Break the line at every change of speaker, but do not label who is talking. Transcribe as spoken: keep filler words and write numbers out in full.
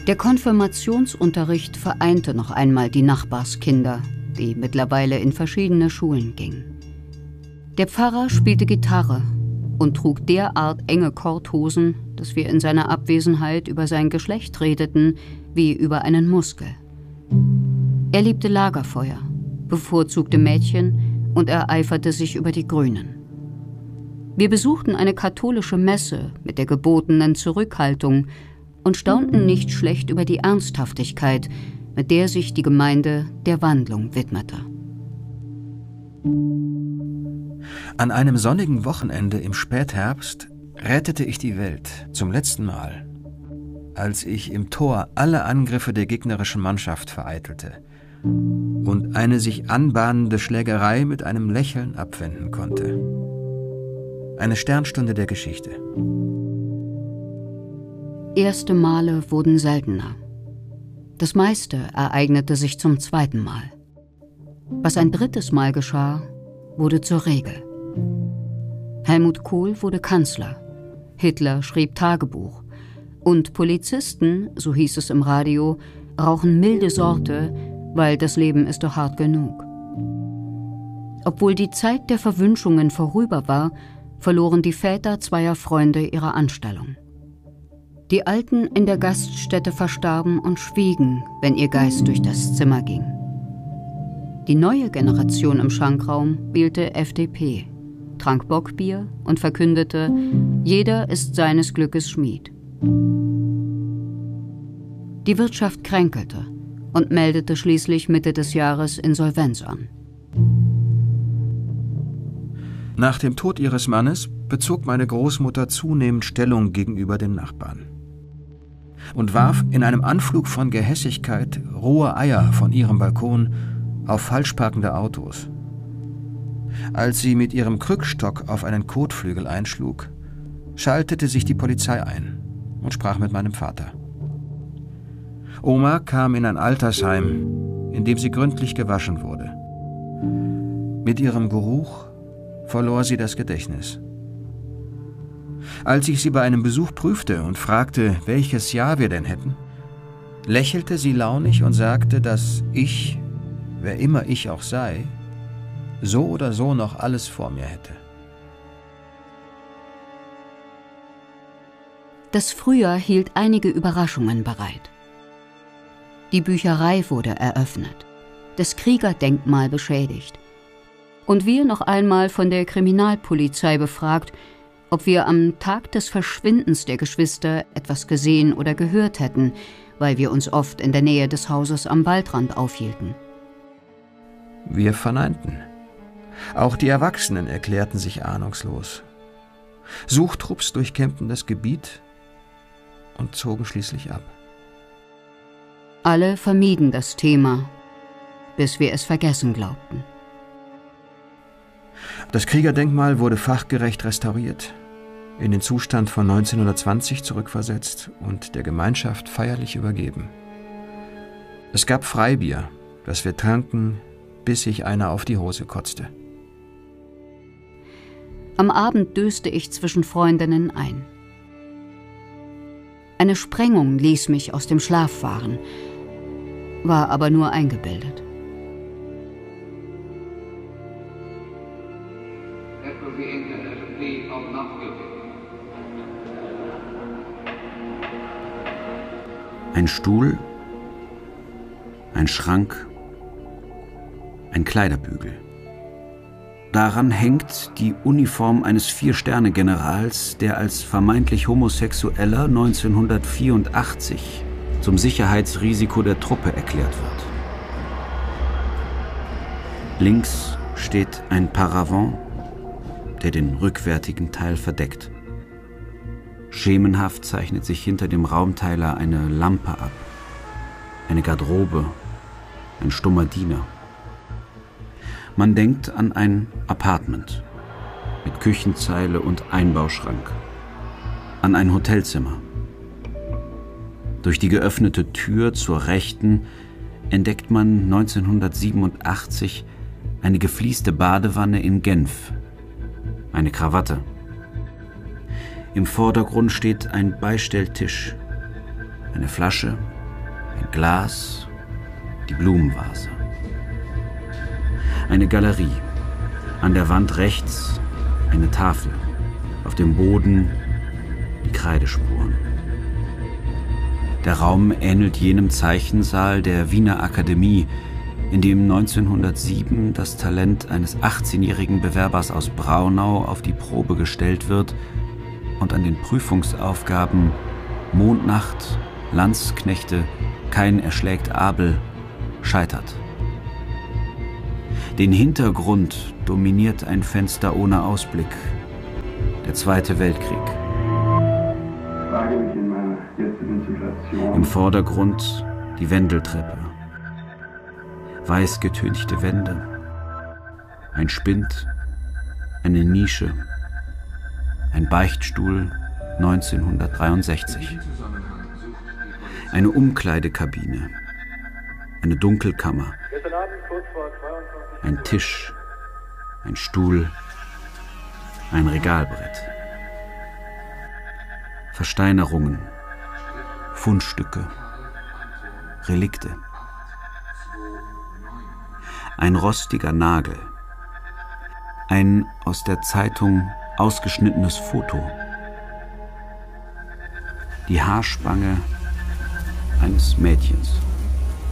Der Konfirmationsunterricht vereinte noch einmal die Nachbarskinder, die mittlerweile in verschiedene Schulen gingen. Der Pfarrer spielte Gitarre und trug derart enge Korthosen, dass wir in seiner Abwesenheit über sein Geschlecht redeten, wie über einen Muskel. Er liebte Lagerfeuer, bevorzugte Mädchen und ereiferte sich über die Grünen. Wir besuchten eine katholische Messe mit der gebotenen Zurückhaltung und staunten nicht schlecht über die Ernsthaftigkeit, mit der sich die Gemeinde der Wandlung widmete.
An einem sonnigen Wochenende im Spätherbst rettete ich die Welt zum letzten Mal, als ich im Tor alle Angriffe der gegnerischen Mannschaft vereitelte und eine sich anbahnende Schlägerei mit einem Lächeln abwenden konnte. Eine Sternstunde der Geschichte.
Erste Male wurden seltener. Das meiste ereignete sich zum zweiten Mal. Was ein drittes Mal geschah, wurde zur Regel. Helmut Kohl wurde Kanzler, Hitler schrieb Tagebuch und Polizisten, so hieß es im Radio, rauchen milde Sorte, weil das Leben ist doch hart genug. Obwohl die Zeit der Verwünschungen vorüber war, verloren die Väter zweier Freunde ihre Anstellung. Die Alten in der Gaststätte verstarben und schwiegen, wenn ihr Geist durch das Zimmer ging. Die neue Generation im Schankraum wählte F D P, trank Bockbier und verkündete, jeder ist seines Glückes Schmied. Die Wirtschaft kränkelte und meldete schließlich Mitte des Jahres Insolvenz an.
Nach dem Tod ihres Mannes bezog meine Großmutter zunehmend Stellung gegenüber den Nachbarn und warf in einem Anflug von Gehässigkeit rohe Eier von ihrem Balkon auf falschparkende Autos. Als sie mit ihrem Krückstock auf einen Kotflügel einschlug, schaltete sich die Polizei ein und sprach mit meinem Vater. Oma kam in ein Altersheim, in dem sie gründlich gewaschen wurde. Mit ihrem Geruch verlor sie das Gedächtnis. Als ich sie bei einem Besuch prüfte und fragte, welches Jahr wir denn hätten, lächelte sie launig und sagte, dass ich, wer immer ich auch sei, so oder so noch alles vor mir hätte.
Das Frühjahr hielt einige Überraschungen bereit. Die Bücherei wurde eröffnet, das Kriegerdenkmal beschädigt und wir noch einmal von der Kriminalpolizei befragt, ob wir am Tag des Verschwindens der Geschwister etwas gesehen oder gehört hätten, weil wir uns oft in der Nähe des Hauses am Waldrand aufhielten.
Wir verneinten. Auch die Erwachsenen erklärten sich ahnungslos. Suchtrupps durchkämmten das Gebiet und zogen schließlich ab.
Alle vermieden das Thema, bis wir es vergessen glaubten.
Das Kriegerdenkmal wurde fachgerecht restauriert, in den Zustand von neunzehnhundertzwanzig zurückversetzt und der Gemeinschaft feierlich übergeben. Es gab Freibier, das wir tranken, bis sich einer auf die Hose kotzte.
Am Abend döste ich zwischen Freundinnen ein. Eine Sprengung ließ mich aus dem Schlaf fahren, war aber nur eingebildet.
Ein Stuhl, ein Schrank, ein Kleiderbügel. Daran hängt die Uniform eines Vier-Sterne-Generals, der als vermeintlich Homosexueller neunzehnhundertvierundachtzig zum Sicherheitsrisiko der Truppe erklärt wird. Links steht ein Paravent, der den rückwärtigen Teil verdeckt. Schemenhaft zeichnet sich hinter dem Raumteiler eine Lampe ab, eine Garderobe, ein stummer Diener. Man denkt an ein Apartment mit Küchenzeile und Einbauschrank, an ein Hotelzimmer. Durch die geöffnete Tür zur Rechten entdeckt man neunzehnhundertsiebenundachtzig eine geflieste Badewanne in Genf, eine Krawatte. Im Vordergrund steht ein Beistelltisch, eine Flasche, Glas, die Blumenvase. Eine Galerie. An der Wand rechts eine Tafel. Auf dem Boden die Kreidespuren. Der Raum ähnelt jenem Zeichensaal der Wiener Akademie, in dem neunzehnhundertsieben das Talent eines achtzehnjährigen Bewerbers aus Braunau auf die Probe gestellt wird und an den Prüfungsaufgaben Mondnacht, Landsknechte, Kain erschlägt Abel scheitert. Den Hintergrund dominiert ein Fenster ohne Ausblick. Der Zweite Weltkrieg. Im Vordergrund die Wendeltreppe. Weiß getünchte Wände. Ein Spind, eine Nische. Ein Beichtstuhl neunzehnhundertdreiundsechzig. Eine Umkleidekabine. Eine Dunkelkammer. Ein Tisch. Ein Stuhl. Ein Regalbrett. Versteinerungen. Fundstücke. Relikte. Ein rostiger Nagel. Ein aus der Zeitung ausgeschnittenes Foto. Die Haarspange eines Mädchens.